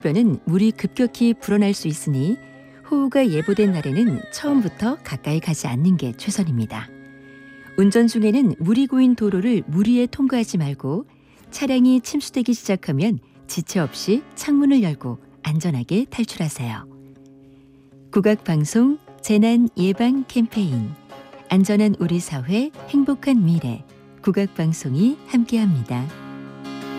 뼈는 물이 급격히 불어날 수 있으니 호우가 예보된 날에는 처음부터 가까이 가지 않는 게 최선입니다. 운전 중에는 물이 고인 도로를 무리에 통과하지 말고 차량이 침수되기 시작하면 지체 없이 창문을 열고 안전하게 탈출하세요. 국악방송 재난 예방 캠페인 안전한 우리 사회 행복한 미래 국악방송이 함께합니다.